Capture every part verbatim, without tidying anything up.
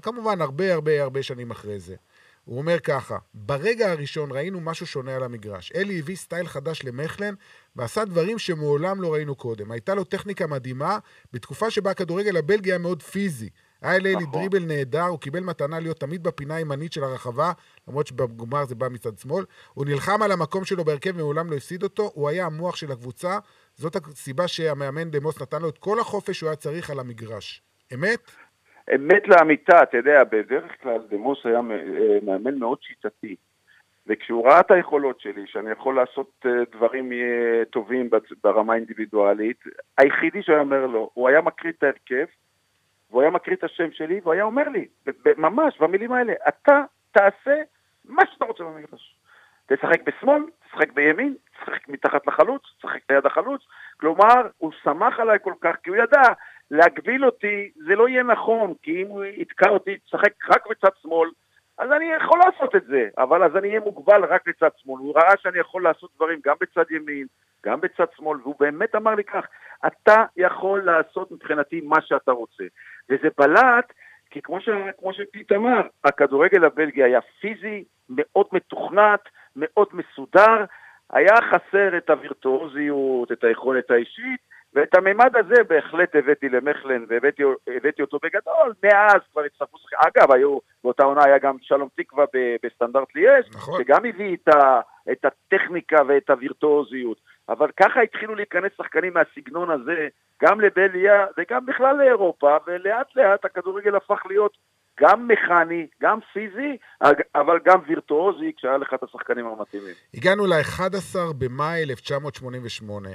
כמובן הרבה הרבה הרבה שנים אחרי זה. הוא אומר ככה, ברגע הראשון ראינו משהו שונה על המגרש. אלי הביא סטייל חדש למחלן, ועשה דברים שמעולם לא ראינו קודם. הייתה לו טכניקה מדהימה, בתקופה שבה הכדורגל הבלגי היה מאוד פיזי. היה לאלי נכון. דריבל נהדר, הוא קיבל מתנה להיות תמיד בפינה הימנית של הרחבה, למרות שבגמר זה בא מצד שמאל. הוא נלחם על המקום שלו בהרכב ומעולם לא הפסיד אותו, הוא היה המוח של הקבוצה, זאת הסיבה שהמאמן דמוס נתן לו את כל החופש שהוא היה צריך על המגרש. אמת? אמת לאמיתה, אתה יודע, בדרך כלל דמוס היה מאמן מאוד שיטתי, וכשהוא ראה את היכולות שלי, שאני יכול לעשות דברים טובים ברמה אינדיבידואלית, היחידי שהוא אומר לו, הוא היה מקריא את ההרכב, והוא היה מקריא את השם שלי, והוא היה אומר לי, ממש, במילים האלה, אתה תעשה מה שאתה רוצה במגרש. תשחק בשמאל, תשחק בימין, תשחק מתחת לחלוץ, תשחק ליד החלוץ, כלומר, הוא שמח עליי כל כך, כי הוא ידע, להגביל אותי, זה לא יהיה נכון, כי אם הוא יתקע אותי, תשחק רק בצד שמאל, אז אני יכול לעשות את זה, אבל אז אני אהיה מוגבל רק בצד שמאל. הוא ראה שאני יכול לעשות דברים גם בצד ימין, גם בצד שמאל, והוא באמת אמר לי כך, אתה יכול לעשות מבחינתי מה שאתה רוצה. וזה בלט, כי כמו, ש... כמו שפית אמר, הכדורגל הבלגי היה פיזי, מאוד מתוכנת, מאוד מסודר, היה חסר את הווירטואוזיות, את היכולת האישית, ואת הממד הזה בהחלט הבאתי למחלן, והבאתי אותו בגדול, מאז כבר הצטרפו שחקנים, אגב, היו, באותה עונה היה גם שלום תקווה בסטנדרט ליאז', נכון. שגם הביא את, ה, את הטכניקה ואת הווירטואוזיות, אבל ככה התחילו להיכנס שחקנים מהסגנון הזה, גם לבליה וגם בכלל לאירופה, ולאט לאט הכדורגל הפך להיות גם מכני, גם פיזי, אבל גם וירטואוזי, כשהיה לך את השחקנים המתאימים. הגענו ל-אחד עשר במאי אלף תשע מאות שמונים ושמונה.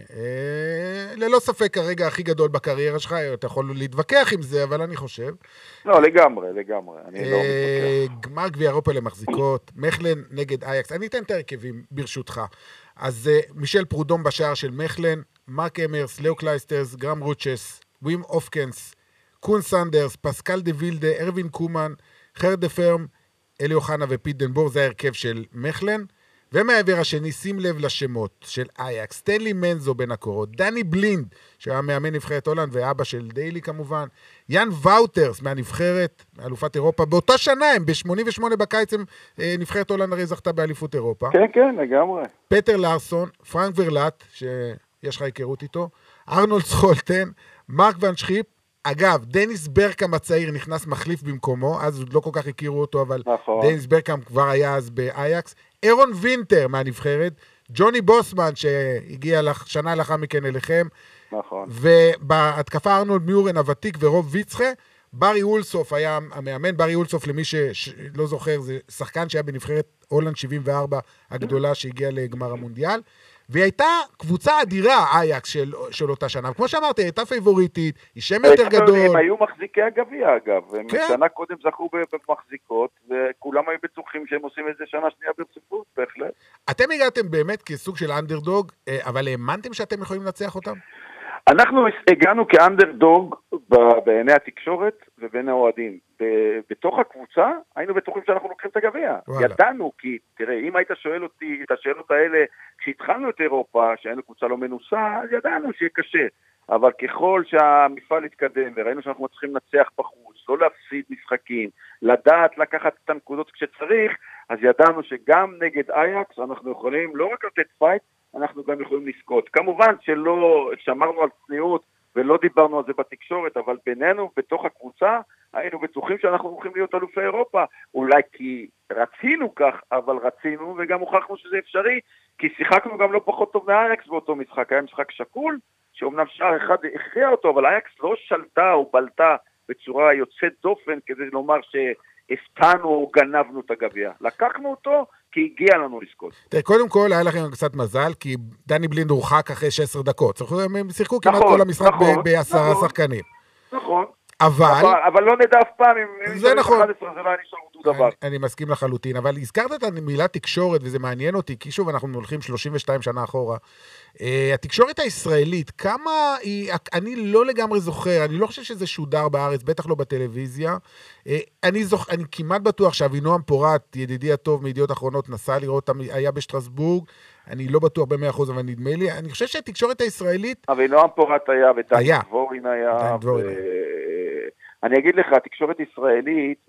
אה, ללא ספק הרגע הכי גדול בקריירה שלך, אתה יכול להתווכח עם זה, אבל אני חושב. לא, לגמרי, לגמרי. אני אה, לא מתווכח. גמר גביע אירופה למחזיקות, מחלן נגד אייקס. אני אתן את הרכבים ברשותך. אז אה, מישל פרודום בשער של מחלן, מרק אמרס, לאו קלייסטרס, גרם רוצ'ס, ווים אופקנס, קון סנדרס, פסקל דה וילדה, ארווין קומן, חרד דה פרם, אלי אוחנה ופיט דנבור, זה ההרכב של מחלן. ומהעבר השני, שים לב לשמות של אייקס, סטנלי מנזו בין הקורות, דני בלינד, שהיה מאמן נבחרת הולנד ואבא של דיילי כמובן, יאן ואוטרס מהנבחרת, אלופת אירופה, באותה שנה הם, ב-שמונים ושמונה בקיץ הם, נבחרת הולנד הרי זכתה באליפות אירופה. כן, כן, לגמרי. פטר לארסון, פרנק ורלט, שיש לך היכרות איתו, ארנולד סחולטן, מרק ון שחיפ, אגב, דניס ברקאם הצעיר נכנס מחליף במקומו, אז עוד לא כל כך הכירו אותו, אבל נכון. דניס ברקאם כבר היה אז באייקס, אירון וינטר מהנבחרת, ג'וני בוסמן שהגיע שנה לאחר מכן אליכם, נכון. ובהתקפה ארנולד מיורן הוותיק ורוב ויצחה, ברי אולסוף היה המאמן, ברי אולסוף למי שלא זוכר, זה שחקן שהיה בנבחרת הולנד שבעים וארבע הגדולה שהגיעה לגמר המונדיאל, והיא הייתה קבוצה אדירה, אייקס של, של אותה שנה. כמו שאמרתי, הייתה פייבוריטית, היא שם יותר גדול. הם היו מחזיקי הגביע, אגב. הם כן. שנה קודם זכו במחזיקות, וכולם היו בטוחים שהם עושים את זה שנה שנייה ברציפות, בהחלט. אתם הגעתם באמת כסוג של אנדרדוג, אבל האמנתם שאתם יכולים לנצח אותם? אנחנו הגענו כאנדרדוג בעיני התקשורת ובין האוהדים. בתוך הקבוצה היינו בטוחים שאנחנו לוקחים את הגביע. ידענו, כי תראה, אם היית שואל אותי את השאלות האלה כשהתחלנו את אירופה, שהיינו קבוצה לא מנוסה, אז ידענו שיהיה קשה. אבל ככל שהמפעל התקדם וראינו שאנחנו מצליחים לנצח בחוץ, לא להפסיד משחקים, לדעת לקחת את הנקודות כשצריך, אז ידענו שגם נגד אייקס אנחנו יכולים לא רק לתת פייט, אנחנו גם יכולים לזכות. כמובן שלא שמרנו על צניעות ולא דיברנו על זה בתקשורת, אבל בינינו, בתוך הקבוצה, היינו בטוחים שאנחנו הולכים להיות אלופי אירופה. אולי כי רצינו כך, אבל רצינו וגם הוכחנו שזה אפשרי, כי שיחקנו גם לא פחות טוב מאייקס באותו משחק. היה משחק שקול, שאומנם שער אחד הכריע אותו, אבל אייקס לא שלטה או בלטה בצורה יוצאת דופן, כדי לומר שהפתענו או גנבנו את הגביע. לקחנו אותו, כי הגיע לנו לזכות. קודם כל, היה לכם קצת מזל, כי דני בלינד הורחק אחרי שש עשרה דקות. הם שיחקו כמעט כל המשחק בעשרה שחקנים. נכון. אבל... אבל לא נדע אף פעם, אם זה נכון. אחד עשר זה לא היה נשאר אותו דבר. אני מסכים לחלוטין, אבל הזכרת את המילה תקשורת, וזה מעניין אותי, כי שוב אנחנו הולכים שלושים ושתיים שנה אחורה. התקשורת הישראלית, כמה היא, אני לא לגמרי זוכר, אני לא חושב שזה שודר בארץ, בטח לא בטלוויזיה. אני זוכר, אני כמעט בטוח שאבינועם פורט, ידידי הטוב מידיעות אחרונות, נסע לראות, היה בשטרסבורג, אני לא בטוח ב-מאה אחוז, אבל נדמה לי, אני חושב שהתקשורת הישראלית... אבינועם פורט היה, ודן דבורין היה, אני אגיד לך, התקשורת ישראלית,